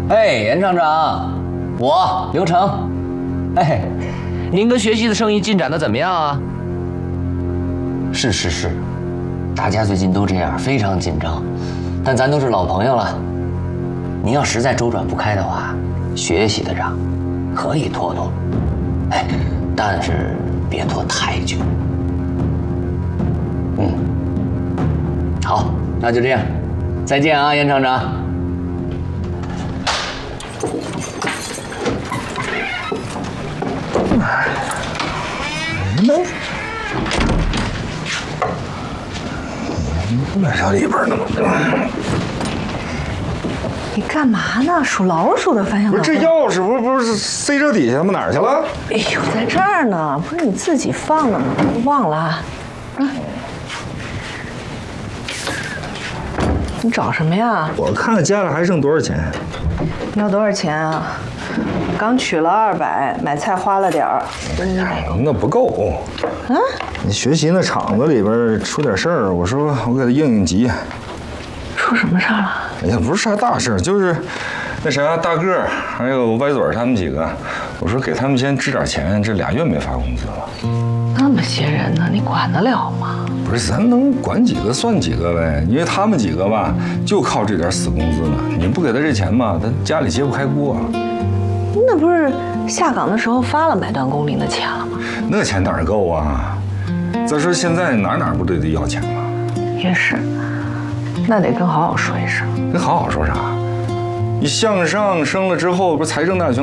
哎，严厂长，我刘成。哎， 您跟学习的生意进展的怎么样啊？ 是，大家最近都这样，非常紧张。但咱都是老朋友了，您要实在周转不开的话，学习的账可以拖拖。哎，但是别拖太久。好，那就这样，再见啊，严厂长。 那小里边呢？ 你干嘛呢？属老鼠的方向不是这钥匙不是塞这底下吗？哪儿去了？ 哎呦，在这儿呢，不是你自己放的吗？忘了啊。你找什么呀？ 我看看家里还剩多少钱。 要多少钱啊？刚取了200，买菜花了点儿，就100。 那不够。 啊？ 你学习那厂子里边出点事儿，我说我给他应急。 出什么事儿了？ 哎呀，不是啥大事，就是那啥大个儿还有歪嘴他们几个，我说给他们先支点钱，这2月没发工资了。 那么些人呢，你管得了吗？ 不是，咱能管几个算几个呗，因为他们几个吧，就靠这点死工资呢。你不给他这钱吧，他家里揭不开锅。 那不是下岗的时候发了买断工龄的钱了吗？ 那钱哪儿够啊？再说现在哪不都得要钱吗？ 也是，那得跟好好说一声。 跟好好说啥？你向上升了之后，不是财政大权